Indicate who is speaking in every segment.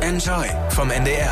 Speaker 1: Enjoy vom NDR.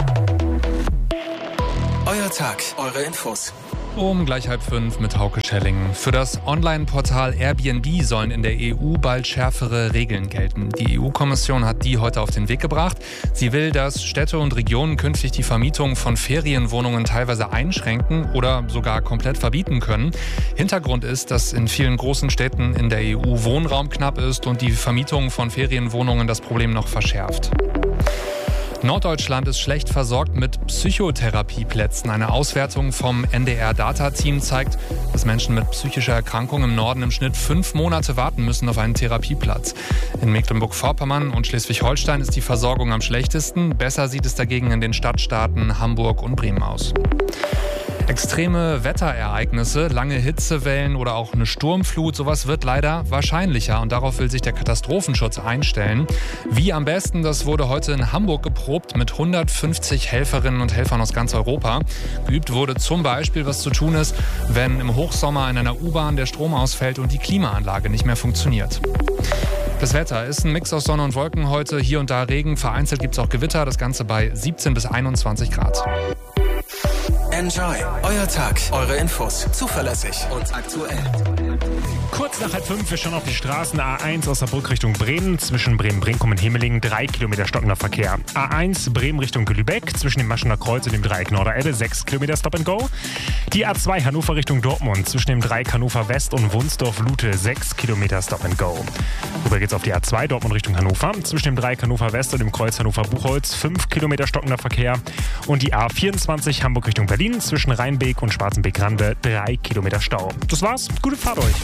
Speaker 1: Euer Tag, eure Infos.
Speaker 2: Um gleich 4:30 mit Hauke Schelling. Für das Online-Portal Airbnb sollen in der EU bald schärfere Regeln gelten. Die EU-Kommission hat die heute auf den Weg gebracht. Sie will, dass Städte und Regionen künftig die Vermietung von Ferienwohnungen teilweise einschränken oder sogar komplett verbieten können. Hintergrund ist, dass in vielen großen Städten in der EU Wohnraum knapp ist und die Vermietung von Ferienwohnungen das Problem noch verschärft. Norddeutschland ist schlecht versorgt mit Psychotherapieplätzen. Eine Auswertung vom NDR-Data-Team zeigt, dass Menschen mit psychischer Erkrankung im Norden im Schnitt 5 Monate warten müssen auf einen Therapieplatz. In Mecklenburg-Vorpommern und Schleswig-Holstein ist die Versorgung am schlechtesten. Besser sieht es dagegen in den Stadtstaaten Hamburg und Bremen aus. Extreme Wetterereignisse, lange Hitzewellen oder auch eine Sturmflut, sowas wird leider wahrscheinlicher und darauf will sich der Katastrophenschutz einstellen. Wie am besten, das wurde heute in Hamburg geprobt mit 150 Helferinnen und Helfern aus ganz Europa. Geübt wurde zum Beispiel, was zu tun ist, wenn im Hochsommer in einer U-Bahn der Strom ausfällt und die Klimaanlage nicht mehr funktioniert. Das Wetter ist ein Mix aus Sonne und Wolken heute, hier und da Regen, vereinzelt gibt es auch Gewitter, das Ganze bei 17 bis 21 Grad.
Speaker 1: Enjoy, euer Tag, eure Infos, zuverlässig und aktuell.
Speaker 3: Kurz nach 4:30, wir schauen auf die Straßen. A1 Osnabrück Richtung Bremen, zwischen Bremen-Brinkum und Hemeling 3 Kilometer stockender Verkehr. A1 Bremen Richtung Lübeck, zwischen dem Maschener Kreuz und dem Dreieck Norderelbe 6 Kilometer Stop and Go. Die A2 Hannover Richtung Dortmund, zwischen dem Dreieck Hannover West und Wunsdorf-Lute 6 Kilometer Stop and Go. Rüber geht's auf die A2 Dortmund Richtung Hannover, zwischen dem Dreieck Hannover West und dem Kreuz Hannover-Buchholz 5 Kilometer stockender Verkehr. Und die A24 Hamburg Richtung Berlin, zwischen Rheinbeek und Schwarzenbeek-Rande 3 Kilometer Stau. Das war's, gute Fahrt euch.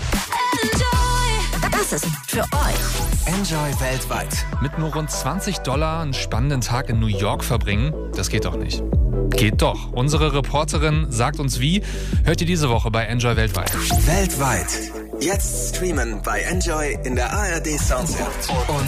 Speaker 4: Enjoy. Das ist für euch.
Speaker 1: Enjoy weltweit.
Speaker 2: Mit nur rund $20 einen spannenden Tag in New York verbringen, das geht doch nicht. Geht doch. Unsere Reporterin sagt uns wie. Hört ihr diese Woche bei Enjoy weltweit.
Speaker 1: Weltweit. Jetzt streamen bei Enjoy in der ARD Sounds App und